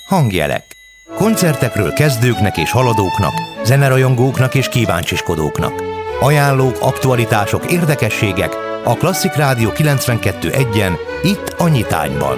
Hangjelek. Koncertekről kezdőknek és haladóknak, zenerajongóknak és kíváncsiskodóknak. Ajánlók, aktualitások, érdekességek a Klasszik Rádió 92.1-en, itt a Nyitányban.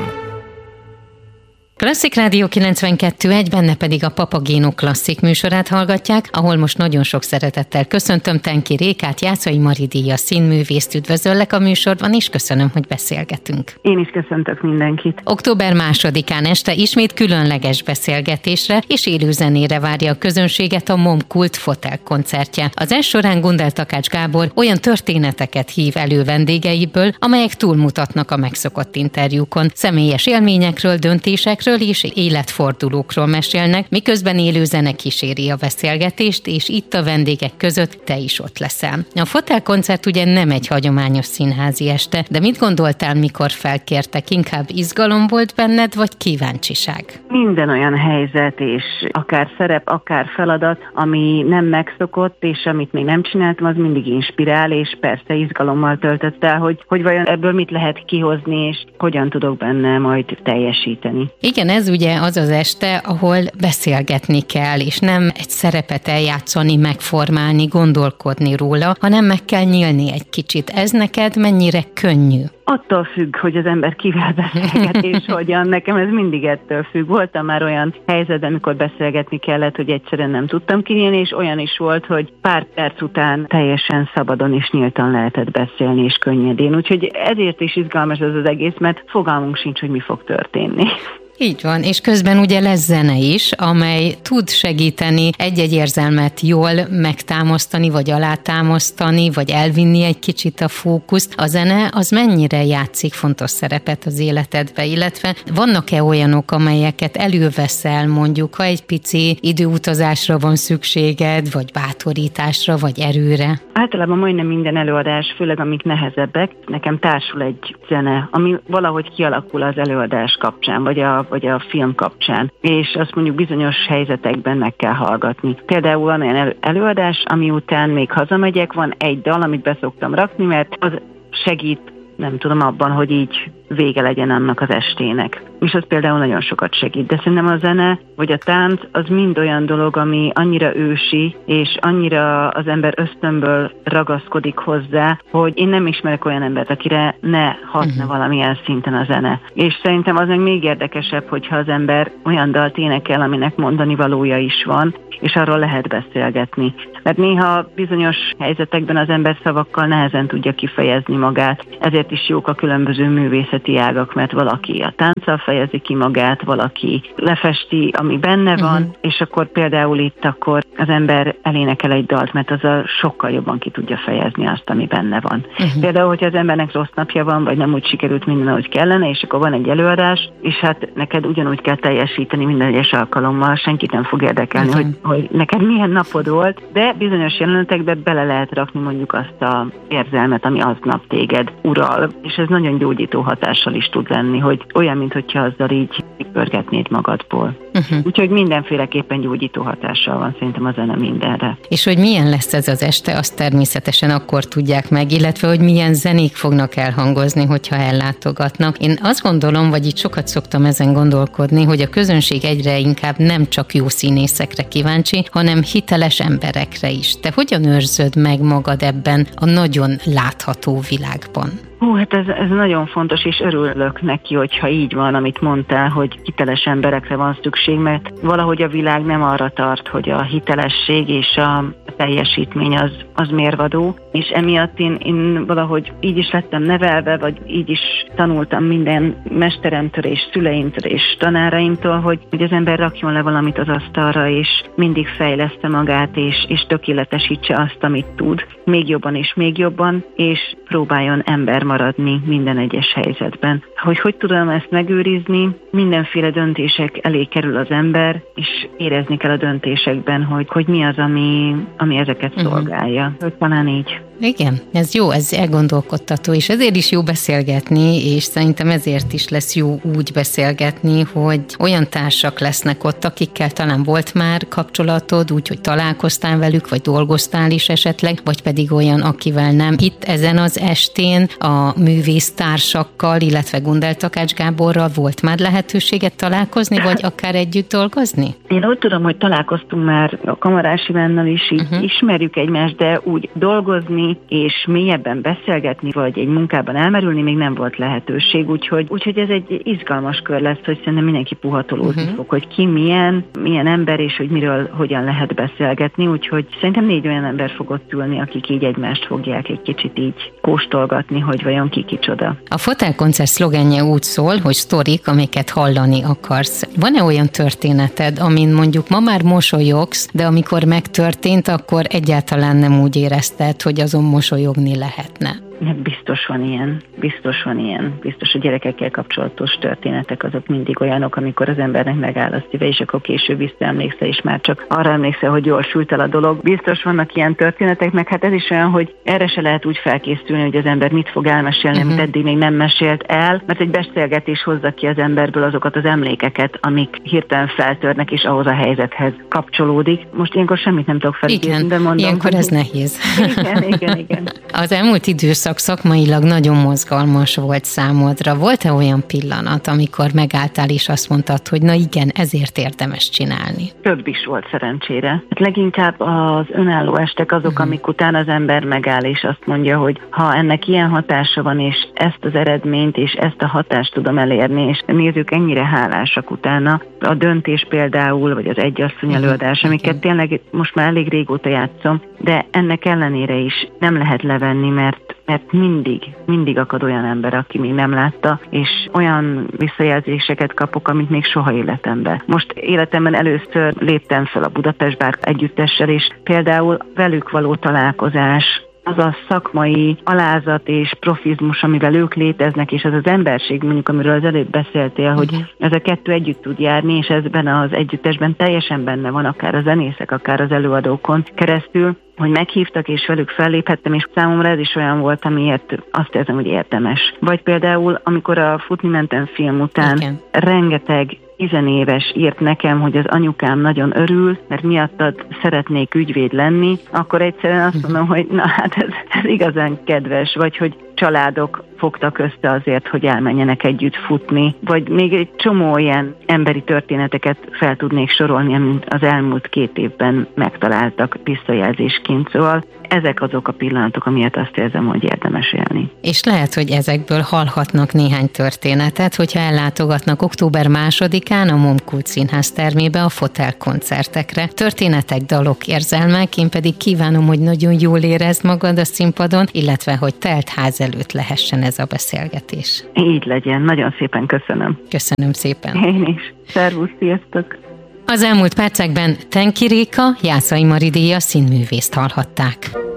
Klasszik Rádió 92.1, benne pedig a Papagéno klasszik műsorát hallgatják, ahol most nagyon sok szeretettel köszöntöm Tenki Rékát, Jászai Mari díjas színművészt, üdvözöllek a műsorban, és köszönöm, hogy beszélgetünk. Én is köszöntök mindenkit. Október 2-án este ismét különleges beszélgetésre és élőzenére várja a közönséget a MOM Kult Fotel koncertje. Az est során Gundel Takács Gábor olyan történeteket hív elő vendégeiből, amelyek túlmutatnak a megszokott interjúkon. Személyes élményekről, döntésekről és életfordulókról mesélnek, miközben élőzene kíséri a beszélgetést, és itt a vendégek között te is ott leszel. A Fotel koncert ugye nem egy hagyományos színházi este, de mit gondoltál, mikor felkértek? Inkább izgalom volt benned, vagy kíváncsiság? Minden olyan helyzet, és akár szerep, akár feladat, ami nem megszokott, és amit még nem csináltam, az mindig inspirál, és persze izgalommal töltött el, hogy vajon ebből mit lehet kihozni, és hogyan tudok benne majd teljesíteni. Igen, ez ugye az az este, ahol beszélgetni kell, és nem egy szerepet eljátszani, megformálni, gondolkodni róla, hanem meg kell nyílni egy kicsit. Ez neked mennyire könnyű? Attól függ, hogy az ember kivel beszélget, és hogyan. Nekem ez mindig ettől függ. Voltam már olyan helyzetben, amikor beszélgetni kellett, hogy egyszerűen nem tudtam kinyílni, és olyan is volt, hogy pár perc után teljesen szabadon és nyíltan lehetett beszélni, és könnyedén. Úgyhogy ezért is izgalmas ez az egész, mert fogalmunk sincs, hogy mi fog történni. Így van, és közben ugye lesz zene is, amely tud segíteni egy-egy érzelmet jól megtámasztani, vagy alátámasztani, vagy elvinni egy kicsit a fókuszt. A zene az mennyire játszik fontos szerepet az életedbe, illetve vannak-e olyanok, amelyeket előveszel, mondjuk, ha egy pici időutazásra van szükséged, vagy bátorításra, vagy erőre? Általában majdnem minden előadás, főleg amik nehezebbek, nekem társul egy zene, ami valahogy kialakul az előadás kapcsán, vagy a film kapcsán, és azt mondjuk bizonyos helyzetekben meg kell hallgatni. Például van olyan előadás, ami után még hazamegyek, van egy dal, amit beszoktam rakni, mert az segít, nem tudom, abban, hogy így vége legyen annak az estének. És az például nagyon sokat segít. De szerintem a zene vagy a tánc az mind olyan dolog, ami annyira ősi, és annyira az ember ösztönből ragaszkodik hozzá, hogy én nem ismerek olyan embert, akire ne hatna valamilyen szinten a zene. És szerintem az meg még érdekesebb, hogyha az ember olyan dalt énekel, aminek mondani valója is van, és arról lehet beszélgetni. Mert néha bizonyos helyzetekben az ember szavakkal nehezen tudja kifejezni magát. Ezért is jók a különböző művészeti ágak, mert valaki a tánccal fejezi ki magát, valaki lefesti, ami benne van, és akkor például itt akkor az ember elénekel egy dalt, mert az sokkal jobban ki tudja fejezni azt, ami benne van. Például, hogyha az embernek rossz napja van, vagy nem úgy sikerült minden, ahogy kellene, és akkor van egy előadás, és hát neked ugyanúgy kell teljesíteni minden egyes alkalommal, senkit nem fog érdekelni, hogy neked milyen napod volt, de bizonyos jelenetekben bele lehet rakni mondjuk azt a érzelmet, ami aznap téged ural, és ez nagyon gyógyító hatással is tud lenni, hogy olyan, mintha azzal így pörgetnéd magadból. Úgyhogy mindenféleképpen gyógyító hatással van szerintem a zene mindenre. És hogy milyen lesz ez az este, azt természetesen akkor tudják meg, illetve hogy milyen zenék fognak elhangozni, hogyha ellátogatnak. Én azt gondolom, vagy itt sokat szoktam ezen gondolkodni, hogy a közönség egyre inkább nem csak jó színészekre kíváncsi, hanem hiteles emberekre is. Te hogyan őrzöd meg magad ebben a nagyon látható világban? Hát ez nagyon fontos, és örülök neki, hogyha így van, amit mondtál, hogy hiteles emberekre van szükség, mert valahogy a világ nem arra tart, hogy a hitelesség és a teljesítmény az mérvadó, és emiatt én valahogy így is lettem nevelve, vagy így is tanultam minden mesteremtől és szüleimtől és tanáraimtól, hogy az ember rakjon le valamit az asztalra, és mindig fejleszte magát, és tökéletesítse azt, amit tud, még jobban, és próbáljon ember maradni minden egyes helyzetben. Hogy tudom ezt megőrizni, mindenféle döntések elé kerül az ember, és érezni kell a döntésekben, hogy mi az, ami ezeket szolgálja. Hogy talán így. Igen, ez jó, ez elgondolkodtató, és ezért is jó beszélgetni, és szerintem ezért is lesz jó úgy beszélgetni, hogy olyan társak lesznek ott, akikkel talán volt már kapcsolatod, úgyhogy találkoztál velük, vagy dolgoztál is esetleg, vagy pedig olyan, akivel nem. Itt ezen az estén a művésztársakkal, illetve Gundel Takács Gáborral volt már lehetőséget találkozni, vagy akár együtt dolgozni? Én úgy tudom, hogy találkoztunk már a Kamarás Ivánnal is, így ismerjük egymást, de úgy dolgozni és mélyebben beszélgetni, vagy egy munkában elmerülni még nem volt lehetőség, úgyhogy ez egy izgalmas kör lesz, hogy szerintem mindenki puhatolózni fog, hogy ki milyen ember, és hogy miről, hogyan lehet beszélgetni, úgyhogy szerintem 4 olyan ember fog ott ülni, akik így egymást fogják egy kicsit így kóstolgatni, hogy vajon ki kicsoda. A fotelkoncert szlogenje úgy szól, hogy sztorik, amiket hallani akarsz. Van-e olyan történeted, amin mondjuk ma már mosolyogsz, de amikor megtörtént, akkor egyáltalán nem úgy érezted, hogy azon mosolyogni lehetne? Biztos van ilyen. Biztos a gyerekekkel kapcsolatos történetek azok mindig olyanok, amikor az embernek megáll a szíve, és akkor később visszaemlékszel, és már csak arra emlékszel, hogy jól sült el a dolog. Biztos vannak ilyen történetek, meg hát ez is olyan, hogy erre se lehet úgy felkészülni, hogy az ember mit fog elmesélni, amit eddig még nem mesélt el, mert egy beszélgetés hozza ki az emberből azokat az emlékeket, amik hirtelen feltörnek, és ahhoz a helyzethez kapcsolódik. Most ilyenkor semmit nem tudok felidézni, de mondom. Ilyenkor ez nehéz. Igen. Az elmúlt időszak szakmailag nagyon mozgalmas volt számodra. Volt-e olyan pillanat, amikor megálltál és azt mondtad, hogy na igen, ezért érdemes csinálni? Több is volt szerencsére. Hát leginkább az önálló estek azok, amik után az ember megáll és azt mondja, hogy ha ennek ilyen hatása van, és ezt az eredményt és ezt a hatást tudom elérni, és nézzük, ennyire hálásak utána. A Döntés például, vagy az Egy asszony előadás, amiket tényleg most már elég régóta játszom, de ennek ellenére is nem lehet levenni, mert mindig akad olyan ember, aki még nem látta, és olyan visszajelzéseket kapok, amit még soha életemben. Most életemben először léptem fel a Budapest Bár együttessel, és például velük való találkozás, az a szakmai alázat és profizmus, amivel ők léteznek, és az az emberség, mondjuk, amiről az előbb beszéltél, hogy ez a kettő együtt tud járni, és ezben az együttesben teljesen benne van, akár a zenészek, akár az előadókon keresztül, hogy meghívtak, és velük felléphettem, és számomra ez is olyan volt, amiért azt érzem, hogy érdemes. Vagy például, amikor a Futni mentem film után rengeteg tizenéves írt nekem, hogy az anyukám nagyon örül, mert miattad szeretnék ügyvéd lenni, akkor egyszerűen azt mondom, hogy na hát ez igazán kedves, vagy hogy családok fogtak össze azért, hogy elmenjenek együtt futni, vagy még egy csomó ilyen emberi történeteket fel tudnék sorolni, amit az elmúlt 2 évben megtaláltak visszajelzésként. Szóval ezek azok a pillanatok, amiért azt érzem, hogy érdemes élni. És lehet, hogy ezekből hallhatnak néhány történetet, hogyha ellátogatnak október 2-án a MOM Kult Színház termébe a fotelkoncertekre. Történetek, dalok, érzelmek, én pedig kívánom, hogy nagyon jól érezd magad a színpadon, illetve hogy telt ház előtt lehessen ez a beszélgetés. Így legyen, nagyon szépen köszönöm. Köszönöm szépen. Én is. Szervusz, sziasztok! Az elmúlt percekben Tenki Réka, Jászai Mari díjas színművészt hallhatták.